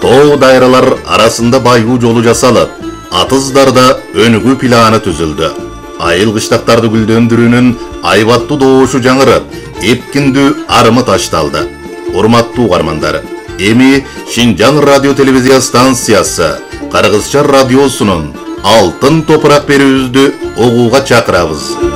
Тоо дайралар арасында байгуу жолу жасалып, атыздарда өнүгүү планы түзүлдү. Айыл кыштактарды гүлдөндүрүүнүн айбаттуу добушу жаңырып, эпкиндүү арымы ташталды. Урматтуу угармандар, эми Шинжаң радио телевизия станциясы Кыргызча радиосунун алтын топурак берүүбүздү угууга чакырабыз.